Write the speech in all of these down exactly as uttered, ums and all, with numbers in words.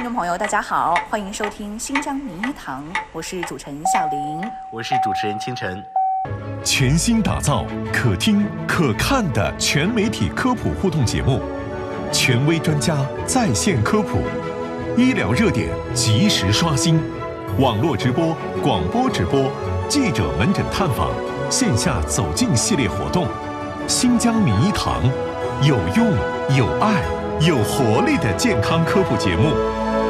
众朋友大家好，欢迎收听新疆名医堂，我是主持人小玲， 我是主持人清晨。 全新打造可听可看的全媒体科普互动节目，权威专家在线科普，医疗热点及时刷新，网络直播、广播直播，记者门诊探访，线下走进系列活动。新疆名医堂，有用、有爱、有活力的健康科普节目。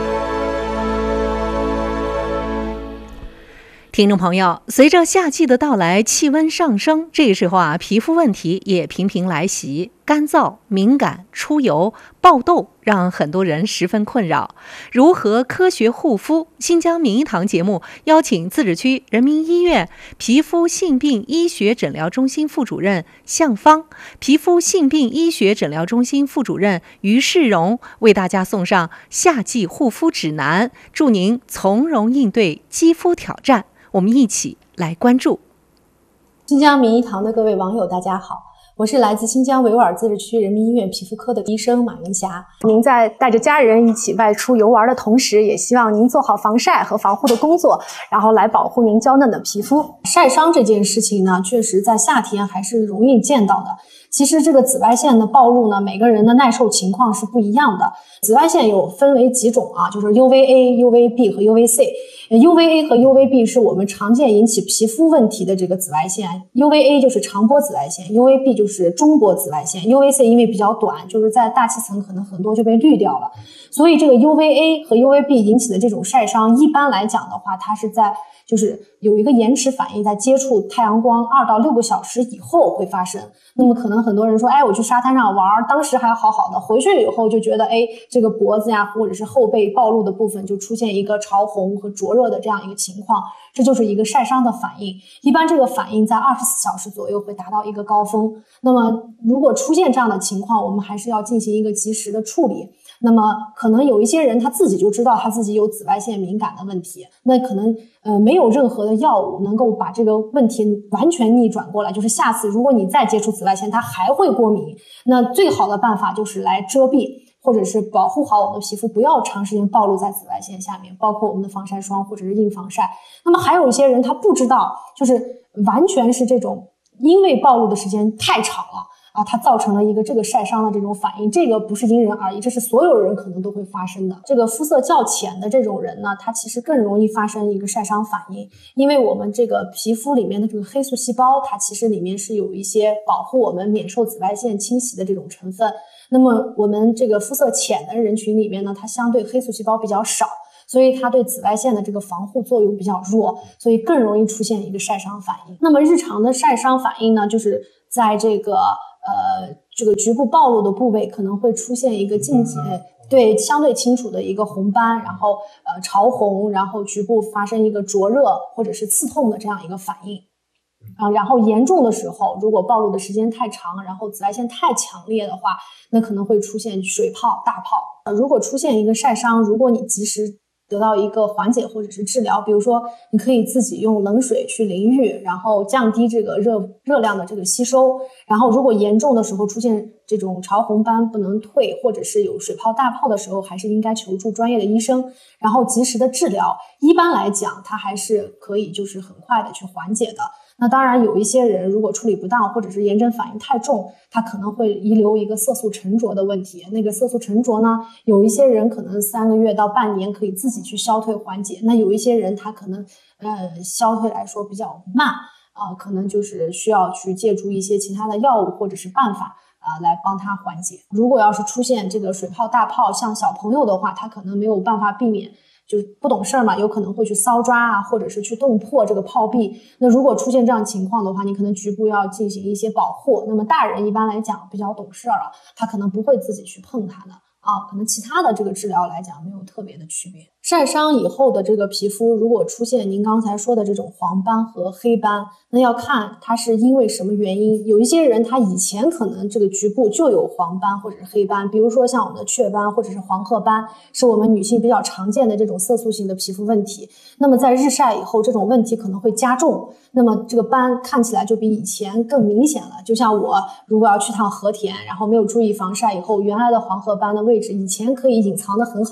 听众朋友，随着夏季的到来，气温上升，这个时候啊，皮肤问题也频频来袭，干燥、敏感、出油、爆痘，让很多人十分困扰。如何科学护肤？新疆名医堂节目邀请自治区人民医院皮肤性病医学诊疗中心副主任向芳、皮肤性病医学诊疗中心副主任于世荣，为大家送上夏季护肤指南，祝您从容应对肌肤挑战。我们一起来关注。 新疆名医堂的各位网友大家好，我是来自新疆维吾尔自治区人民医院皮肤科的医生马云霞。您在带着家人一起外出游玩的同时，也希望您做好防晒和防护的工作，然后来保护您娇嫩的皮肤。晒伤这件事情呢，确实在夏天还是容易见到的。其实这个紫外线的暴露呢，每个人的耐受情况是不一样的。紫外线有分为几种啊，就是 U V A、U V B 和 U V C。U V A 和 U V B 是我们常见引起皮肤问题的这个紫外线。U V A 就是长波紫外线， U V B 就是中波紫外线。U V C 因为比较短，就是在大气层可能很多就被滤掉了。所以这个 U V A 和 U V B 引起的这种晒伤，一般来讲的话，它是在就是有一个延迟反应，在接触太阳光二到六个小时以后会发生。那么可能很多人说，哎，我去沙滩上玩，当时还好好的，回去以后就觉得，哎，这个脖子呀，或者是后背暴露的部分就出现一个潮红和灼热的这样一个情况，这就是一个晒伤的反应。一般这个反应在二十四小时左右会达到一个高峰。那么如果出现这样的情况，我们还是要进行一个及时的处理。那么可能有一些人他自己就知道他自己有紫外线敏感的问题，那可能呃没有任何的药物能够把这个问题完全逆转过来，就是下次如果你再接触紫外线它还会过敏，那最好的办法就是来遮蔽或者是保护好我们的皮肤，不要长时间暴露在紫外线下面，包括我们的防晒霜或者是硬防晒。那么还有一些人他不知道，就是完全是这种因为暴露的时间太长了啊，它造成了一个这个晒伤的这种反应，这个不是因人而异，这是所有人可能都会发生的。这个肤色较浅的这种人呢，他其实更容易发生一个晒伤反应，因为我们这个皮肤里面的这个黑素细胞，它其实里面是有一些保护我们免受紫外线侵袭的这种成分。那么我们这个肤色浅的人群里面呢，它相对黑素细胞比较少，所以它对紫外线的这个防护作用比较弱，所以更容易出现一个晒伤反应。那么日常的晒伤反应呢，就是在这个呃这个局部暴露的部位可能会出现一个近期对相对清楚的一个红斑，然后呃潮红，然后局部发生一个灼热或者是刺痛的这样一个反应。啊，然后严重的时候，如果暴露的时间太长，然后紫外线太强烈的话，那可能会出现水泡、大泡。呃，如果出现一个晒伤，如果你及时得到一个缓解或者是治疗，比如说你可以自己用冷水去淋浴，然后降低这个热热量的这个吸收。然后如果严重的时候出现这种潮红斑不能退，或者是有水泡大泡的时候，还是应该求助专业的医生，然后及时的治疗。一般来讲，它还是可以就是很快的去缓解的。那当然有一些人如果处理不当，或者是炎症反应太重，他可能会遗留一个色素沉着的问题。那个色素沉着呢，有一些人可能三个月到半年可以自己去消退缓解，那有一些人他可能呃消退来说比较慢啊、呃，可能就是需要去借助一些其他的药物或者是办法啊、呃、来帮他缓解。如果要是出现这个水泡大泡，像小朋友的话，他可能没有办法避免，就是不懂事儿嘛，有可能会去搔抓啊，或者是去动破这个泡壁。那如果出现这样情况的话，你可能局部要进行一些保护。那么大人一般来讲比较懂事儿了，他可能不会自己去碰它的啊，可能其他的这个治疗来讲没有特别的区别。晒伤以后的这个皮肤如果出现您刚才说的这种黄斑和黑斑，那要看它是因为什么原因。有一些人他以前可能这个局部就有黄斑或者是黑斑，比如说像我们的雀斑或者是黄褐斑，是我们女性比较常见的这种色素性的皮肤问题。那么在日晒以后，这种问题可能会加重，那么这个斑看起来就比以前更明显了。就像我如果要去趟和田，然后没有注意防晒以后，原来的黄褐斑的位置以前可以隐藏得很好，现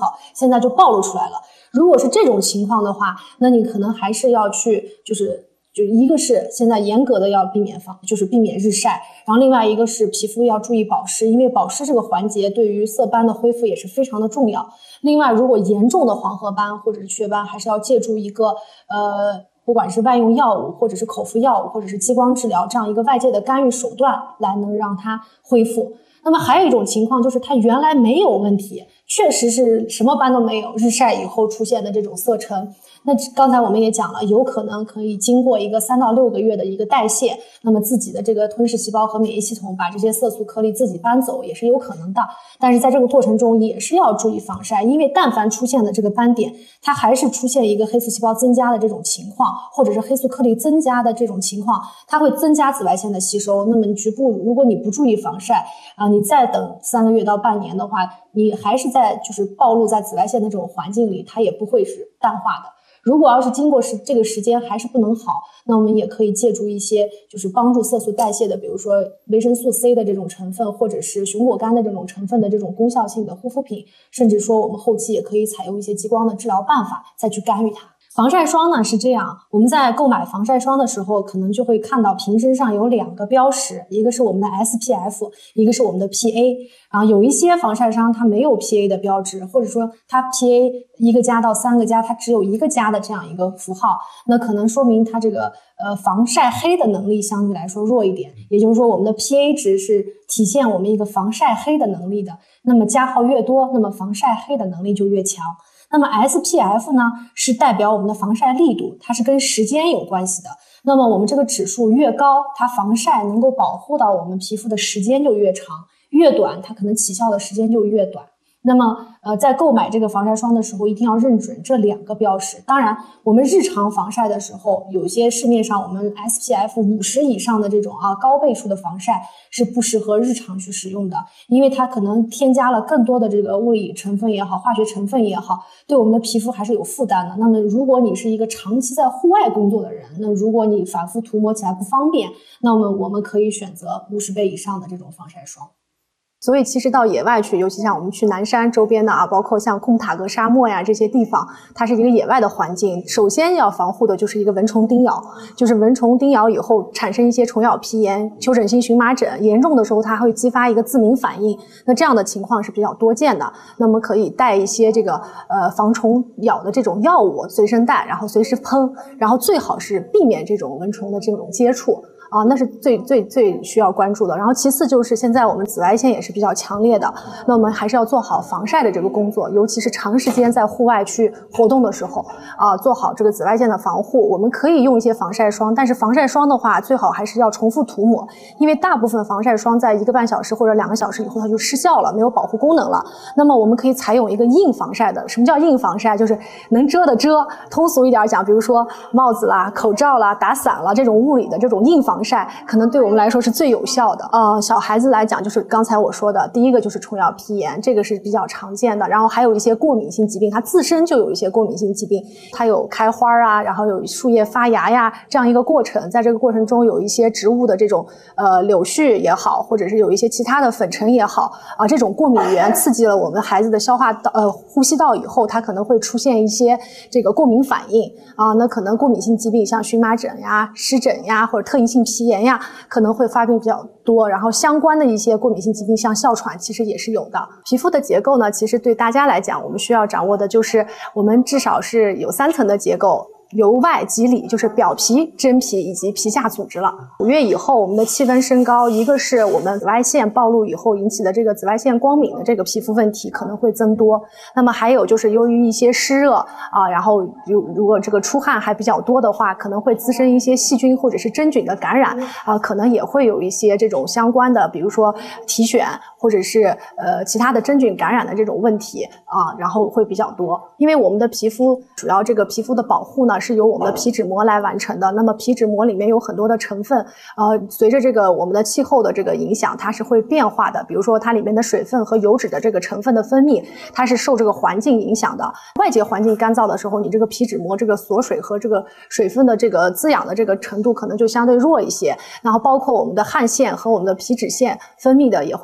现在就暴露出来了。如果是这种情况的话，那你可能还是要去就是就一个是现在严格的要避免防，就是避免日晒，然后另外一个是皮肤要注意保湿，因为保湿这个环节对于色斑的恢复也是非常的重要。另外，如果严重的黄褐斑或者是雀斑，还是要借助一个呃，不管是外用药物，或者是口服药物，或者是激光治疗这样一个外界的干预手段来能让它恢复。那么还有一种情况就是它原来没有问题，确实是什么斑都没有，日晒以后出现的这种色沉。那刚才我们也讲了，有可能可以经过一个三到六个月的一个代谢，那么自己的这个吞噬细胞和免疫系统把这些色素颗粒自己搬走也是有可能的。但是在这个过程中也是要注意防晒，因为但凡出现的这个斑点，它还是出现一个黑素细胞增加的这种情况，或者是黑素颗粒增加的这种情况，它会增加紫外线的吸收。那么你局部如果你不注意防晒啊，你再等三个月到半年的话，你还是在就是暴露在紫外线的这种环境里，它也不会是淡化的。如果要是经过时这个时间还是不能好，那我们也可以借助一些就是帮助色素代谢的，比如说维生素 C 的这种成分，或者是熊果苷的这种成分的这种功效性的护肤品，甚至说我们后期也可以采用一些激光的治疗办法再去干预它。防晒霜呢是这样，我们在购买防晒霜的时候，可能就会看到瓶身上有两个标识，一个是我们的 S P F， 一个是我们的 P A。然后有一些防晒霜它没有 P A 的标志，或者说它 P A 一个加到三个加，它只有一个加的这样一个符号，那可能说明它这个呃防晒黑的能力相对来说弱一点。也就是说，我们的 P A 值是体现我们一个防晒黑的能力的，那么加号越多，那么防晒黑的能力就越强。那么 S P F 呢，是代表我们的防晒力度，它是跟时间有关系的。那么我们这个指数越高，它防晒能够保护到我们皮肤的时间就越长，越短它可能起效的时间就越短。那么呃，在购买这个防晒霜的时候，一定要认准这两个标识。当然，我们日常防晒的时候，有些市面上我们 S P F 五十以上的这种啊高倍数的防晒是不适合日常去使用的，因为它可能添加了更多的这个物理成分也好，化学成分也好，对我们的皮肤还是有负担的。那么如果你是一个长期在户外工作的人，那如果你反复涂抹起来不方便，那么我们可以选择五十倍以上的这种防晒霜。所以其实到野外去，尤其像我们去南山周边的啊，包括像贡塔格沙漠呀这些地方，它是一个野外的环境。首先要防护的就是一个蚊虫叮咬，就是蚊虫叮咬以后产生一些虫咬皮炎、丘疹性荨麻疹，严重的时候它会激发一个自敏反应。那这样的情况是比较多见的。那么可以带一些这个呃防虫咬的这种药物随身带，然后随时喷，然后最好是避免这种蚊虫的这种接触。啊，那是最最最需要关注的。然后其次就是现在我们紫外线也是比较强烈的，那我们还是要做好防晒的这个工作，尤其是长时间在户外去活动的时候啊，做好这个紫外线的防护。我们可以用一些防晒霜，但是防晒霜的话最好还是要重复涂抹，因为大部分防晒霜在一个半小时或者两个小时以后它就失效了，没有保护功能了。那么我们可以采用一个硬防晒的。什么叫硬防晒？就是能遮的遮，通俗一点讲，比如说帽子啦、口罩啦、打伞啦，这种物理的这种硬防晒可能对我们来说是最有效的。呃，小孩子来讲，就是刚才我说的第一个就是虫咬皮炎，这个是比较常见的。然后还有一些过敏性疾病，它自身就有一些过敏性疾病，它有开花啊，然后有树叶发芽呀这样一个过程。在这个过程中有一些植物的这种呃柳絮也好，或者是有一些其他的粉尘也好啊、呃，这种过敏源刺激了我们孩子的消化道呃呼吸道以后，它可能会出现一些这个过敏反应啊、呃。那可能过敏性疾病像荨麻疹呀、湿疹呀或者特异性皮炎呀可能会发病比较多，然后相关的一些过敏性疾病像哮喘其实也是有的。皮肤的结构呢，其实对大家来讲我们需要掌握的就是我们至少是有三层的结构，由外及里，就是表皮、真皮以及皮下组织了。五月以后我们的气温升高，一个是我们紫外线暴露以后引起的这个紫外线光敏的这个皮肤问题可能会增多，那么还有就是由于一些湿热啊，然后如如果这个出汗还比较多的话，可能会滋生一些细菌或者是真菌的感染啊，可能也会有一些这种相关的，比如说体癣或者是呃其他的真菌感染的这种问题啊，然后会比较多。因为我们的皮肤主要这个皮肤的保护呢是由我们的皮脂膜来完成的，那么皮脂膜里面有很多的成分，呃，随着这个我们的气候的这个影响，它是会变化的。比如说它里面的水分和油脂的这个成分的分泌，它是受这个环境影响的。外界环境干燥的时候，你这个皮脂膜这个锁水和这个水分的这个滋养的这个程度可能就相对弱一些。然后包括我们的汗腺和我们的皮脂腺分泌的也会相对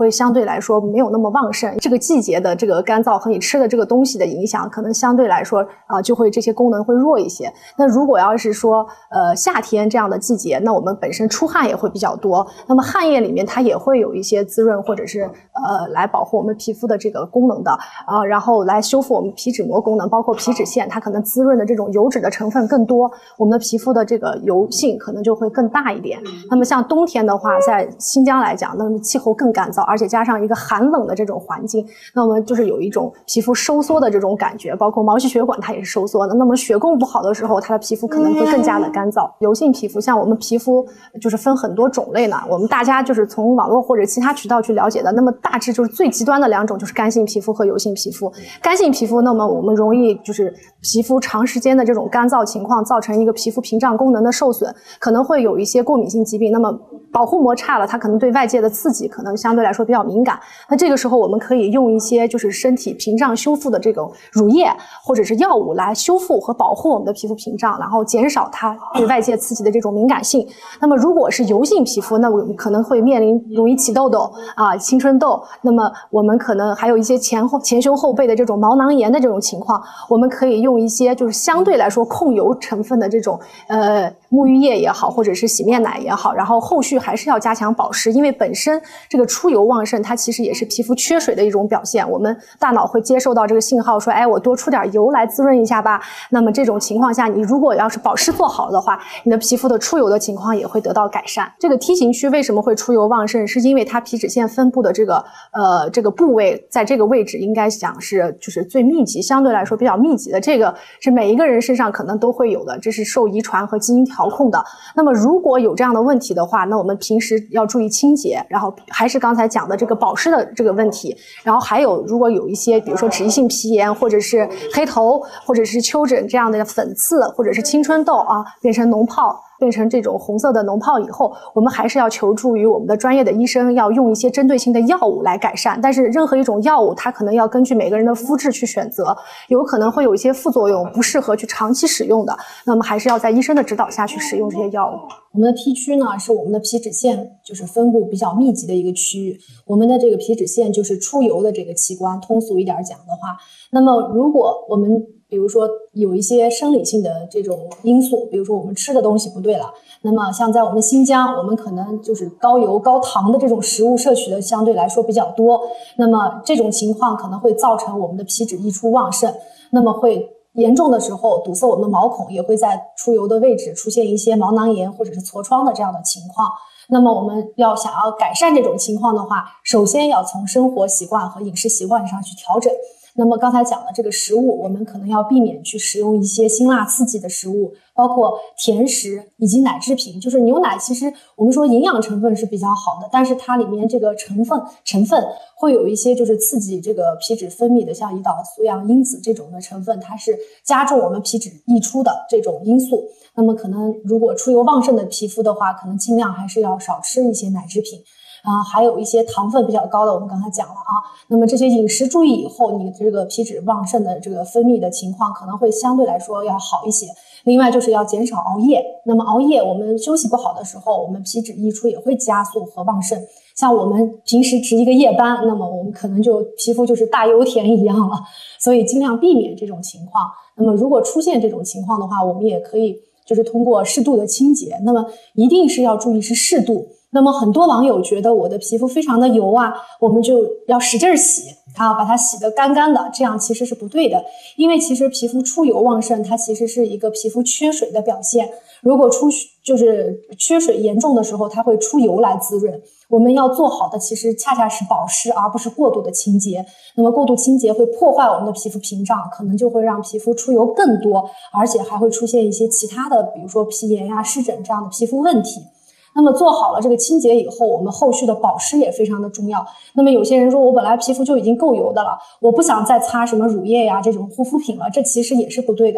对来说没有那么旺盛，这个季节的这个干燥和你吃的这个东西的影响，可能相对来说啊、呃、就会这些功能会弱一些。那如果要是说呃夏天这样的季节，那我们本身出汗也会比较多，那么汗液里面它也会有一些滋润或者是呃来保护我们皮肤的这个功能的啊、呃，然后来修复我们皮脂膜功能，包括皮脂腺，它可能滋润的这种油脂的成分更多，我们的皮肤的这个油性可能就会更大一点。那么像冬天的话，在新疆来讲，那么气候更干燥，而且加上一个寒冷的这种环境，那我们就是有一种皮肤收缩的这种感觉，包括毛细血管它也是收缩的。那么血供不好的时候，它的皮肤可能会更加的干燥。油性皮肤，像我们皮肤就是分很多种类呢，我们大家就是从网络或者其他渠道去了解的，那么大致就是最极端的两种就是干性皮肤和油性皮肤。干性皮肤，那么我们容易就是皮肤长时间的这种干燥情况，造成一个皮肤屏障功能的受损，可能会有一些过敏性疾病。那么保护膜差了，它可能对外界的刺激可能相对来说比较敏感。那这个时候我们可以用一些就是身体屏障修复的这种乳液或者是药物来修复和保护我们的皮肤屏障，然后减少它对外界刺激的这种敏感性。那么如果是油性皮肤，那我们可能会面临容易起痘痘啊、青春痘，那么我们可能还有一些前后前胸后背的这种毛囊炎的这种情况，我们可以用一些就是相对来说控油成分的这种呃沐浴液也好，或者是洗面奶也好，然后后续还是要加强保湿，因为本身这个出油旺盛，它其实也是皮肤缺水的一种表现。我们大脑会接受到这个信号，说，哎，我多出点油来滋润一下吧。那么这种情况下，你如果要是保湿做好的话，你的皮肤的出油的情况也会得到改善。这个梯形区为什么会出油旺盛，是因为它皮脂腺分布的这个呃这个部位，在这个位置应该讲是就是最密集，相对来说比较密集的，这个是每一个人身上可能都会有的，这是受遗传和基因调控的。那么如果有这样的问题的话，那我们平时要注意清洁，然后还是刚才讲的这个保湿的这个问题，然后还有如果有一些比如说脂溢性皮炎或者是黑头或者是丘疹这样的粉刺或者是青春痘啊变成脓疱，变成这种红色的脓疱以后，我们还是要求助于我们的专业的医生，要用一些针对性的药物来改善。但是任何一种药物它可能要根据每个人的肤质去选择，有可能会有一些副作用，不适合去长期使用的，那么还是要在医生的指导下去使用这些药物。 我们的 P 区呢，是我们的皮脂腺就是分布比较密集的一个区域，我们的这个皮脂腺就是出油的这个器官，通俗一点讲的话，那么如果我们比如说有一些生理性的这种因素，比如说我们吃的东西不对了，那么像在我们新疆，我们可能就是高油高糖的这种食物摄取的相对来说比较多，那么这种情况可能会造成我们的皮脂溢出旺盛，那么会严重的时候堵塞我们的毛孔，也会在出油的位置出现一些毛囊炎或者是痤疮的这样的情况。那么我们要想要改善这种情况的话，首先要从生活习惯和饮食习惯上去调整。那么刚才讲的这个食物，我们可能要避免去食用一些辛辣刺激的食物，包括甜食以及奶制品。就是牛奶其实我们说营养成分是比较好的，但是它里面这个成分成分会有一些就是刺激这个皮脂分泌的，像胰岛素样因子这种的成分，它是加重我们皮脂溢出的这种因素。那么可能如果出油旺盛的皮肤的话，可能尽量还是要少吃一些奶制品。啊，还有一些糖分比较高的，我们刚才讲了啊。那么这些饮食注意以后，你这个皮脂旺盛的这个分泌的情况可能会相对来说要好一些。另外就是要减少熬夜。那么熬夜，我们休息不好的时候，我们皮脂溢出也会加速和旺盛。像我们平时值一个夜班，那么我们可能就皮肤就是大油田一样了。所以尽量避免这种情况。那么如果出现这种情况的话，我们也可以就是通过适度的清洁。那么一定是要注意是适度。那么很多网友觉得我的皮肤非常的油啊，我们就要使劲洗啊，把它洗得干干的，这样其实是不对的。因为其实皮肤出油旺盛，它其实是一个皮肤缺水的表现。如果出就是缺水严重的时候，它会出油来滋润。我们要做好的其实恰恰是保湿，而不是过度的清洁。那么过度清洁会破坏我们的皮肤屏障，可能就会让皮肤出油更多，而且还会出现一些其他的，比如说皮炎呀、湿疹这样的皮肤问题。那么做好了这个清洁以后，我们后续的保湿也非常的重要。那么有些人说我本来皮肤就已经够油的了，我不想再擦什么乳液呀这种护肤品了，这其实也是不对的。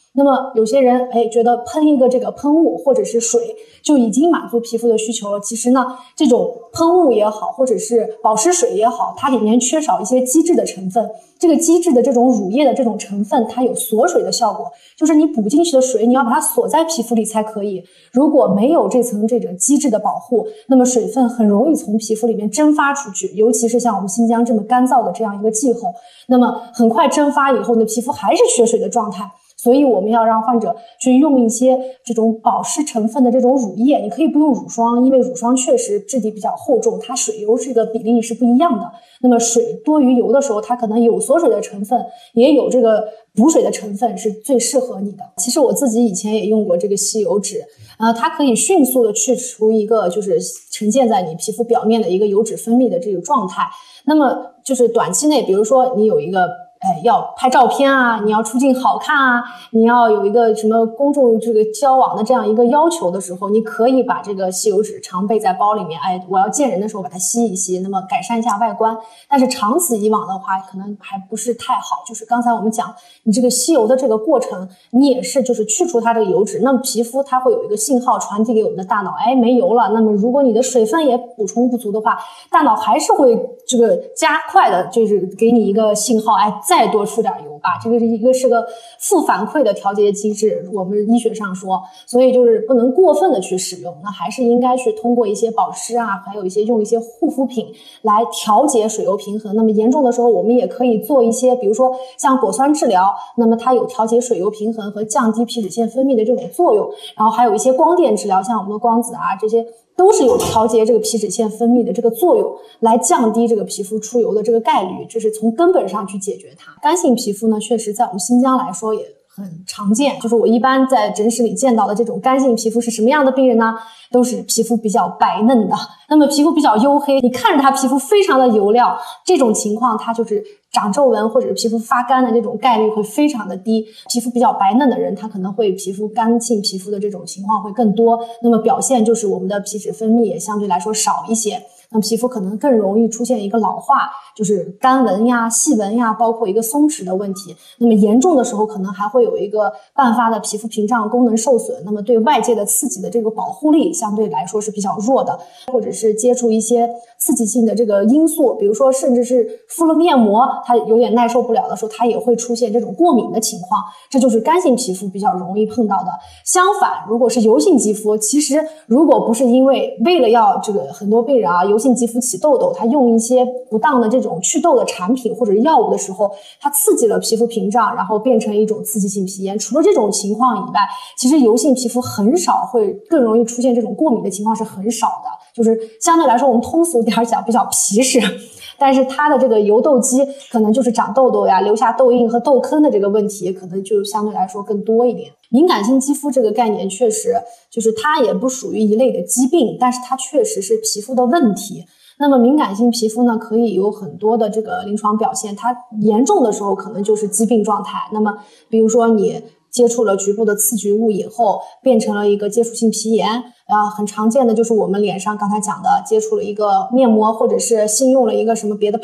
那么有些人哎觉得喷一个这个喷雾或者是水就已经满足皮肤的需求了，其实呢这种喷雾也好或者是保湿水也好，它里面缺少一些基质的成分，这个基质的这种乳液的这种成分它有锁水的效果，就是你补进去的水你要把它锁在皮肤里才可以，如果没有这层这种基质的保护，那么水分很容易从皮肤里面蒸发出去，尤其是像我们新疆这么干燥的这样一个气候，那么很快蒸发以后呢，皮肤还是缺水的状态。所以我们要让患者去用一些这种保湿成分的这种乳液，你可以不用乳霜，因为乳霜确实质地比较厚重，它水油这个比例是不一样的。那么水多于油的时候，它可能有锁水的成分，也有这个补水的成分，是最适合你的。其实我自己以前也用过这个吸油纸，呃，它可以迅速的去除一个就是呈现在你皮肤表面的一个油脂分泌的这个状态。那么就是短期内，比如说你有一个哎，要拍照片啊，你要出镜好看啊，你要有一个什么公众这个交往的这样一个要求的时候，你可以把这个吸油纸常备在包里面，哎，我要见人的时候把它吸一吸，那么改善一下外观。但是长此以往的话，可能还不是太好。就是刚才我们讲，你这个吸油的这个过程，你也是就是去除它这个油脂，那么皮肤它会有一个信号传递给我们的大脑，哎，没油了。那么如果你的水分也补充不足的话，大脑还是会这个加快的，就是给你一个信号，哎。再多出点油吧，这个是一个是个负反馈的调节机制，我们医学上说，所以就是不能过分的去使用，那还是应该去通过一些保湿啊，还有一些用一些护肤品来调节水油平衡。那么严重的时候，我们也可以做一些，比如说像果酸治疗，那么它有调节水油平衡和降低皮脂腺分泌的这种作用，然后还有一些光电治疗，像我们的光子啊这些。都是有调节这个皮脂腺分泌的这个作用，来降低这个皮肤出油的这个概率，这是从根本上去解决它。干性皮肤呢，确实在我们新疆来说也很常见，就是我一般在诊室里见到的这种干性皮肤是什么样的病人呢？都是皮肤比较白嫩的，那么皮肤比较黝黑，你看着它皮肤非常的油亮，这种情况它就是长皱纹或者是皮肤发干的这种概率会非常的低。皮肤比较白嫩的人，他可能会皮肤干性皮肤的这种情况会更多，那么表现就是我们的皮脂分泌也相对来说少一些，那么皮肤可能更容易出现一个老化，就是干纹呀、细纹呀，包括一个松弛的问题。那么严重的时候可能还会有一个半发的皮肤屏障功能受损，那么对外界的刺激的这个保护力相对来说是比较弱的，或者是接触一些刺激性的这个因素，比如说甚至是敷了面膜它有点耐受不了的时候，它也会出现这种过敏的情况，这就是干性皮肤比较容易碰到的。相反，如果是油性肌肤，其实如果不是因为为了要这个很多病人啊油性肌肤起痘痘，他用一些不当的这种祛痘的产品或者药物的时候，它刺激了皮肤屏障，然后变成一种刺激性皮炎。除了这种情况以外，其实油性皮肤很少会更容易出现这种过敏的情况是很少的，就是相对来说我们通俗点讲比较皮实，但是它的这个油痘肌可能就是长痘痘呀、留下痘印和痘坑的这个问题可能就相对来说更多一点。敏感性肌肤这个概念确实就是它也不属于一类的疾病，但是它确实是皮肤的问题。那么敏感性皮肤呢，可以有很多的这个临床表现，它严重的时候可能就是疾病状态。那么比如说你接触了局部的刺激物以后，变成了一个接触性皮炎，啊，很常见的就是我们脸上刚才讲的接触了一个面膜，或者是新用了一个什么别的